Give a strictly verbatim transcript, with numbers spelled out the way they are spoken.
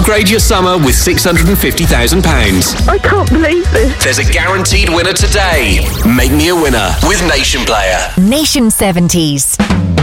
Upgrade your summer with six hundred fifty thousand pounds. I can't believe this. There's a guaranteed winner today. Make me a winner with Nation Player. Nation seventies.